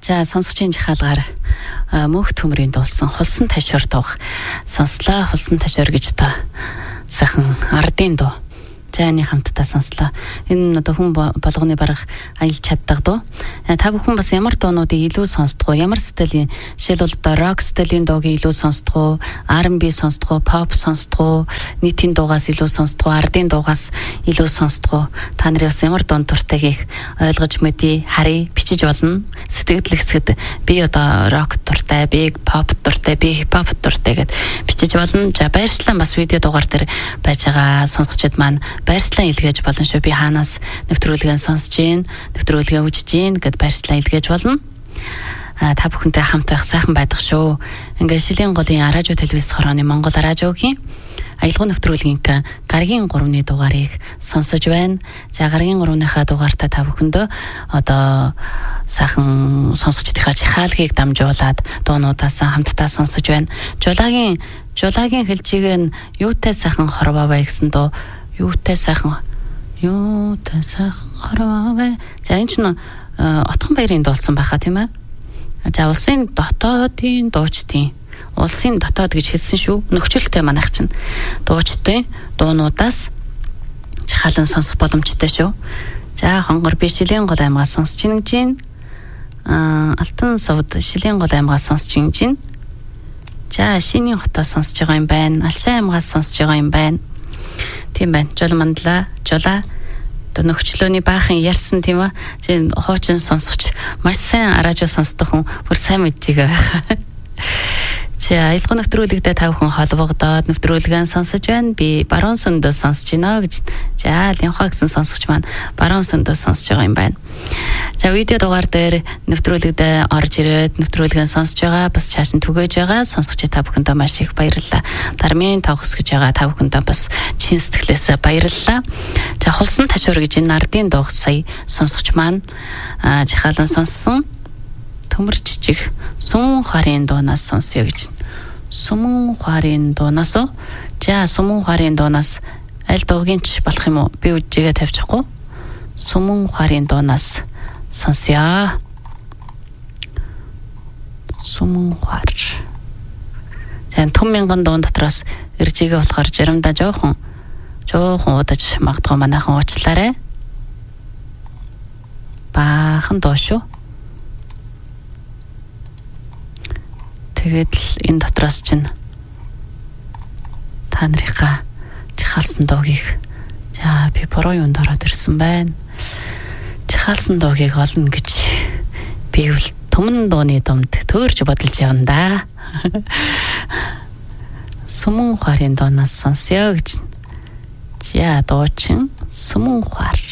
За сонсогчийн жихаалгаар мөнх төмрийн дуулсан хулсан ташуур дуух сонслоо. Хулсан ташуур гэж одоо сайхан ардын дуу. Жааны хамтдаа сонслоо. Энэ одоо хүн болгоны барах аялж чаддаг дуу. Та бүхэн бас ямар дуунуудыг илүү сонсдог вэ? Ямар стилийн жишээлбэл одоо рок стилийн дууг илүү сонсдог уу? R&B сонсдог уу? Pop сонсдог уу? Нийтийн дуугаас илүү сонсдог уу? Ардын дуугаас илүү сонсдог уу? Та нарын бас ямар дуун дуртайг ойлгож мэдээ, харъя, бичиж болно. Сэтгэл хэсгэд би одоо рок дуртай, би pop дуртай, би hip hop дуртай гэд бичиж болно. За баярлалаа бас видео дугаар дээр байж байгаа сонсогчид маань баярслан илгээж болно шүү. Би хаанаас нэвтрүүлгээ сонсож гин, нэвтрүүлгээ үзэж гин гэд баярслан илгээж болно. Та бүхэнтэй хамт байх сайхан байдаг шүү. Ингээд Шилийн голын радио телевиз хорооны Монгол радиогийн аялал нэвтрүүлгийн гаргийн 3-ны дугаарыг сонсож байна. За гаргийн 3-ныхаа дугаартаа та бүхэндөө одоо сайхан сонсогчдынхаа жихаалгийг дамжуулаад дуунуудаас хамтдаа сонсож байна. Жулагийн хэлжийг нь юутай сайхан хорвоовэ гэсэн дуу. Юутай сайхан хорвоовэ. За энэ чинь Отхон баярын дуулсан байхаа тийм ээ. За улсын дотоодын дуучдын улсын дотоод гэж хэлсэн шүү. Нөхцөлтэй манайх чинь дуучдын дуунуудаас жихаалан сонсох боломжтой шүү. За хонгор би Шилийн гол аймгаа сонсч ин гэж Алтан сувд Шилийн гол аймгаа сонсч ин гэж. За Шинийн хотоо сонсож байгаа юм байна. Алшаа аймгаас сонсож байгаа юм байна. Тийм байна. Жол мандлаа, жолаа. Одоо нөхчлөөний баахан ярьсан тийм ээ. Чи хуучин сонсогч маш сайн радио сонсдог хүн бүр сайн мэдж байгаа. За аялал нэвтрүүлэгтээ та бүхэн холбогдоод нэвтрүүлгээ сонсож байна. Би баруун сөндөө сонсож байна гэж. За Линхаа гэсэн сонсогч маань баруун сөндөө сонсож байгаа юм байна. За видео дугаар дээр нэвтрүүлэгтээ орж ирээд нэвтрүүлгээ сонсож байгаа. Бас цааш нь түгээж байгаа. Сонсогч та бүхэндээ маш их баярлалаа. Дармын тоог өсгөж байгаа та бүхэндээ бас чин сэтгэлээс баярлалаа. За хулсан ташуур гэж энэ ардын дууг сая сонсогч маань жихаалан сонссон. Төмөр жижиг сүмэн харын дуунаас сонсё гэж. Сүмэн харын дуунаас уу? За сүмэн харын дуунаас аль дуугийн ч болох юм уу? Би үжигээ тавьчихгүй. Сүмэн харын дуунаас сонсё. Сүмэн хар. За Түн мянган дуун дотроос иржигээ болохоор жарамдаа жоохон удаж магадгүй манайхан уучлаарай. Баахан дуу шүү. Тэгээд л энэ дотроос чинь та нарынхаа жихаалсан дуугийг за би буруу юунд ороод ирсэн байна. Жихаалсан дуугийг олно гэж би бол төмөн дууны думд төөрж бодолж явна да. Сүмэн харын дуунаас сонсё гэж. За дуучин Сүмэн хар.